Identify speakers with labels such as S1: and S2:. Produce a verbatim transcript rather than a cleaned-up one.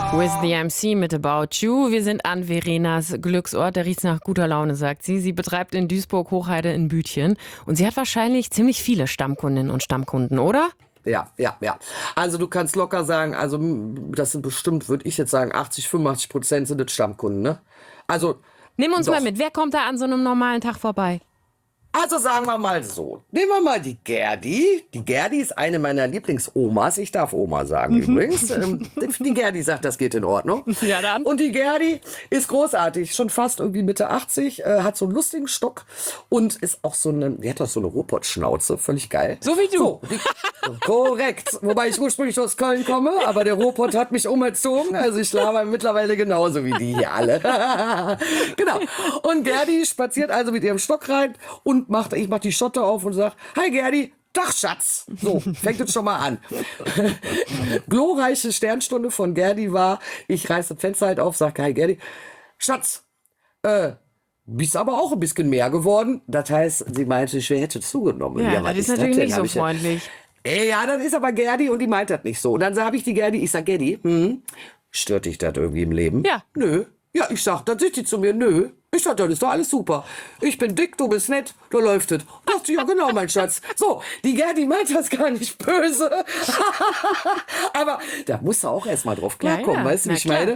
S1: With the M C mit About You. Wir sind an Verenas Glücksort. Der riecht nach guter Laune, sagt sie. Sie betreibt in Duisburg Hochheide in Bütchen. Und sie hat wahrscheinlich ziemlich viele Stammkundinnen und Stammkunden, oder?
S2: Ja, ja, ja. Also du kannst locker sagen, also das sind bestimmt, würde ich jetzt sagen, achtzig, fünfundachtzig Prozent sind das Stammkunden, ne? Also
S1: Nimm uns
S2: doch.
S1: mal mit. Wer kommt da an so einem normalen Tag vorbei?
S2: Also sagen wir mal so, nehmen wir mal die Gerdi. Die Gerdi ist eine meiner Lieblingsomas. Ich darf Oma sagen übrigens. Ähm, die Gerdi sagt, das geht in Ordnung.
S1: Ja, dann.
S2: Und die Gerdi ist großartig, schon fast irgendwie Mitte achtzig, äh, hat so einen lustigen Stock und ist auch so eine, die hat doch so eine Ruhrpott-Schnauze, völlig geil.
S1: So wie du.
S2: So, die, korrekt, wobei ich ursprünglich aus Köln komme, aber der Ruhrpott hat mich umerzogen, also ich laber mittlerweile genauso wie die hier alle. Genau. Und Gerdi spaziert also mit ihrem Stock rein und macht, ich mach die Schotte auf und sag, hi Gerdi, Tag, Schatz. So, fängt jetzt schon mal an. Glorreiche Sternstunde von Gerdi war, ich reiß das Fenster halt auf, sag, hi Gerdi, Schatz, äh, bist aber auch ein bisschen mehr geworden. Das heißt, sie meinte, ich hätte zugenommen.
S1: Ja,
S2: was
S1: das ist
S2: das
S1: natürlich
S2: denn?
S1: nicht
S2: Hab
S1: so
S2: ich ja-
S1: freundlich.
S2: Ey, ja, dann ist aber Gerdi und die meint das nicht so. Und dann habe ich die Gerdi, ich sag, Gerdi, hm, stört dich das irgendwie im Leben?
S1: Ja.
S2: Nö. Ja, ich sag, dann sagt die zu mir, nö. Ich sag, das ist doch alles super. Ich bin dick, du bist nett, da läuft es. Dachte ich, ja genau, mein Schatz. So, die Gerdi meint das gar nicht böse. Aber da musst du auch erst mal drauf klarkommen,
S1: Ja, ja.
S2: weißt du,
S1: Na
S2: wie ich
S1: klar.
S2: meine?